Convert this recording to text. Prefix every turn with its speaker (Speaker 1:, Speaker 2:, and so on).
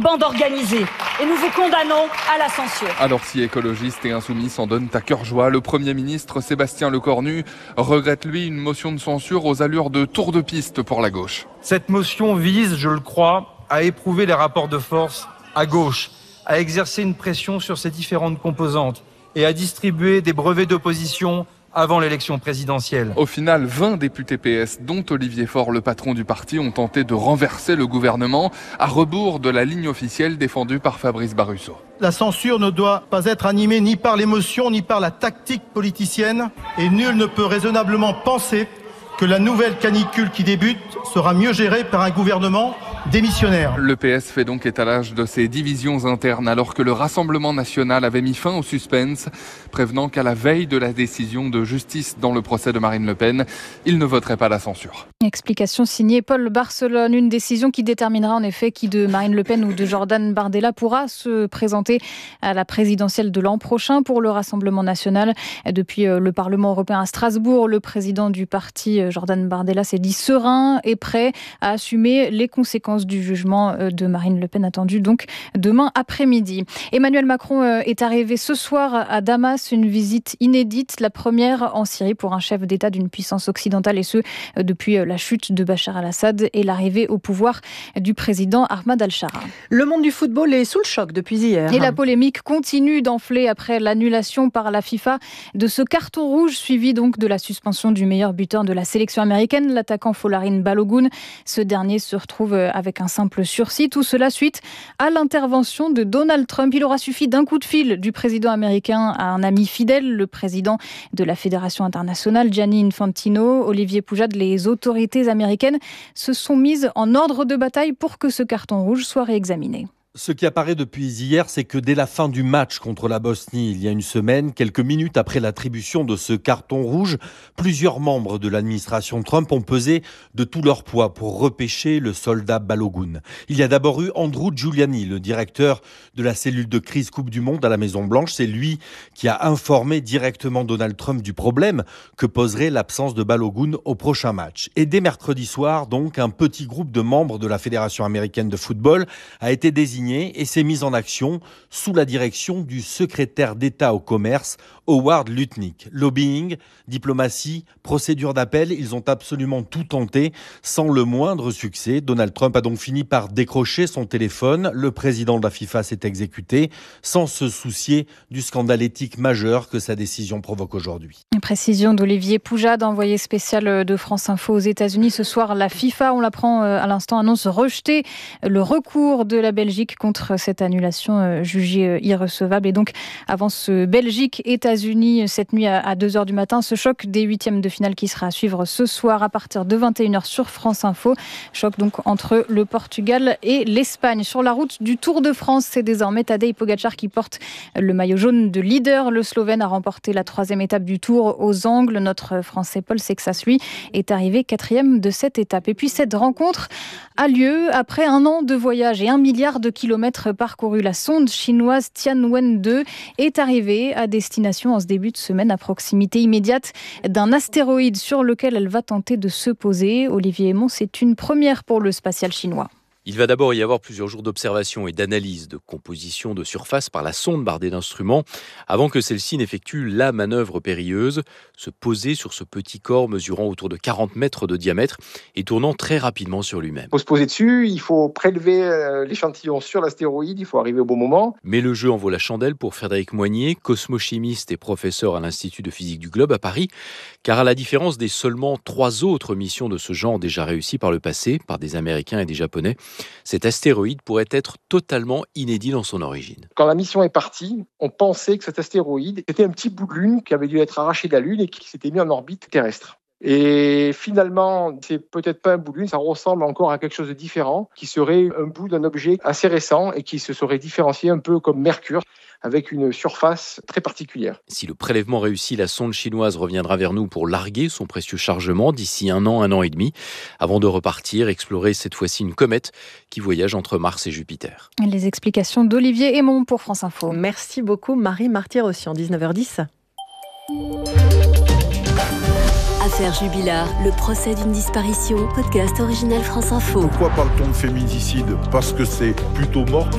Speaker 1: bande organisée. Et nous vous condamnons à la censure.
Speaker 2: Alors si écologistes et insoumis s'en donnent à cœur joie, le Premier ministre Sébastien Lecornu regrette lui une motion de censure aux allures de tour de piste pour la gauche.
Speaker 3: Cette motion vise, je le crois, à éprouver les rapports de force à gauche, à exercer une pression sur ses différentes composantes et à distribuer des brevets d'opposition avant l'élection présidentielle.
Speaker 2: Au final, 20 députés PS, dont Olivier Faure, le patron du parti, ont tenté de renverser le gouvernement à rebours de la ligne officielle défendue par Fabrice Barusso.
Speaker 4: La censure ne doit pas être animée ni par l'émotion ni par la tactique politicienne et nul ne peut raisonnablement penser que la nouvelle canicule qui débute sera mieux gérée par un gouvernement démissionnaire.
Speaker 2: Le PS fait donc étalage de ses divisions internes alors que le Rassemblement national avait mis fin au suspense, prévenant qu'à la veille de la décision de justice dans le procès de Marine Le Pen, il ne voterait pas la censure.
Speaker 5: Explication signée Paul Barcelone, une décision qui déterminera en effet qui de Marine Le Pen ou de Jordan Bardella pourra se présenter à la présidentielle de l'an prochain pour le Rassemblement national. Depuis le Parlement européen à Strasbourg, le président du parti Jordan Bardella s'est dit serein et prêt à assumer les conséquences du jugement de Marine Le Pen attendu donc demain après-midi. Emmanuel Macron est arrivé ce soir à Damas, une visite inédite, la première en Syrie pour un chef d'État d'une puissance occidentale et ce depuis la chute de Bachar al-Assad et l'arrivée au pouvoir du président Ahmad al-Shara.
Speaker 6: Le monde du football est sous le choc depuis hier.
Speaker 5: Et la polémique continue d'enfler après l'annulation par la FIFA de ce carton rouge suivi donc de la suspension du meilleur buteur de la sélection américaine, l'attaquant Folarin Balogun. Ce dernier se retrouve avec un simple sursis. Tout cela suite à l'intervention de Donald Trump. Il aura suffi d'un coup de fil du président américain à un ami fidèle, le président de la Fédération internationale, Gianni Infantino. Olivier Poujade, les autorités américaines se sont mises en ordre de bataille pour que ce carton rouge soit réexaminé.
Speaker 7: Ce qui apparaît depuis hier, c'est que dès la fin du match contre la Bosnie, il y a une semaine, quelques minutes après l'attribution de ce carton rouge, plusieurs membres de l'administration Trump ont pesé de tout leur poids pour repêcher le soldat Balogun. Il y a d'abord eu Andrew Giuliani, le directeur de la cellule de crise Coupe du Monde à la Maison-Blanche. C'est lui qui a informé directement Donald Trump du problème que poserait l'absence de Balogun au prochain match. Et dès mercredi soir, donc, un petit groupe de membres de la Fédération américaine de football a été désigné et s'est mise en action sous la direction du secrétaire d'État au commerce, Howard Lutnick. Lobbying, diplomatie, procédure d'appel, ils ont absolument tout tenté sans le moindre succès. Donald Trump a donc fini par décrocher son téléphone. Le président de la FIFA s'est exécuté sans se soucier du scandale éthique majeur que sa décision provoque aujourd'hui.
Speaker 5: Une précision d'Olivier Poujade, envoyé spécial de France Info aux États-Unis. Ce soir, la FIFA, on l'apprend à l'instant, annonce rejeter le recours de la Belgique contre cette annulation jugée irrecevable. Et donc, avance Belgique-États-Unis cette nuit à 2h du matin. Ce choc des huitièmes de finale qui sera à suivre ce soir à partir de 21h sur France Info. Choc donc entre le Portugal et l'Espagne. Sur la route du Tour de France, c'est désormais Tadej Pogačar qui porte le maillot jaune de leader. Le Slovène a remporté la 3e étape du Tour aux Angles. Notre Français Paul Sexas, lui, est arrivé 4e de cette étape. Et puis cette rencontre a lieu après un an de voyage et 1 milliard de kilomètres parcourus. La sonde chinoise Tianwen-2 est arrivée à destination en ce début de semaine à proximité immédiate d'un astéroïde sur lequel elle va tenter de se poser. Olivier Aymon, c'est une première pour le spatial chinois.
Speaker 8: Il va d'abord y avoir plusieurs jours d'observation et d'analyse de composition de surface par la sonde bardée d'instruments avant que celle-ci n'effectue la manœuvre périlleuse, se poser sur ce petit corps mesurant autour de 40 mètres de diamètre et tournant très rapidement sur lui-même.
Speaker 9: Il faut se poser dessus, il faut prélever l'échantillon sur l'astéroïde, il faut arriver au bon moment.
Speaker 8: Mais le jeu en vaut la chandelle pour Frédéric Moignet, cosmochimiste et professeur à l'Institut de physique du globe à Paris, car à la différence des seulement 3 autres missions de ce genre déjà réussies par le passé, par des Américains et des Japonais, cet astéroïde pourrait être totalement inédit dans son origine.
Speaker 9: Quand la mission est partie, on pensait que cet astéroïde était un petit bout de Lune qui avait dû être arraché de la Lune et qui s'était mis en orbite terrestre. Et finalement, c'est peut-être pas un bout de Lune, ça ressemble encore à quelque chose de différent, qui serait un bout d'un objet assez récent et qui se serait différencié un peu comme Mercure, avec une surface très particulière.
Speaker 8: Si le prélèvement réussit, la sonde chinoise reviendra vers nous pour larguer son précieux chargement d'ici un an et demi, avant de repartir explorer cette fois-ci une comète qui voyage entre Mars et Jupiter.
Speaker 5: Les explications d'Olivier Aymon pour France Info.
Speaker 6: Merci beaucoup Marie Martyr-Ossian, 19h10.
Speaker 10: Affaire Jubilard, le procès d'une disparition, podcast original France Info.
Speaker 11: Pourquoi parle-t-on de féminicide ? Parce que c'est plutôt mort.